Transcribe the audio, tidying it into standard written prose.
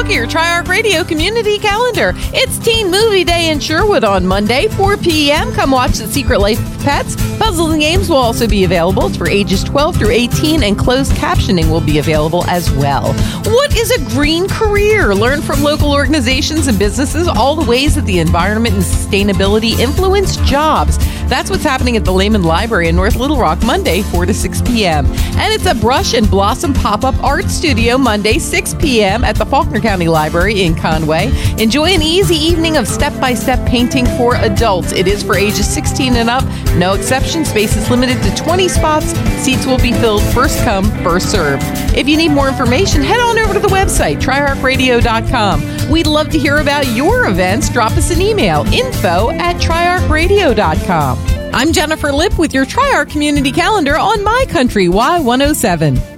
look at your Tri-Arc Radio community calendar. It's Teen Movie Day in Sherwood on Monday, 4 p.m. Come watch The Secret Life of Pets. Puzzles and games will also be available. It's for ages 12 through 18, and closed captioning will be available as well. What is a green career? Learn from local organizations and businesses all the ways that the environment and sustainability influence jobs. That's what's happening at the Lehman Library in North Little Rock, Monday, 4 to 6 p.m. And it's a Brush and Blossom pop-up art studio, Monday, 6 p.m. at the Faulkner County Library in Conway. Enjoy an easy evening of step-by-step painting for adults. It is for ages 16 and up. No exception. Space is limited to 20 spots. Seats will be filled first come, first served. If you need more information, head on over to the website, triarcradio.com. We'd love to hear about your events. Drop us an email, info@triarcradio.com. I'm Jennifer Lipp with your Tri-Arc Community Calendar on My Country Y107.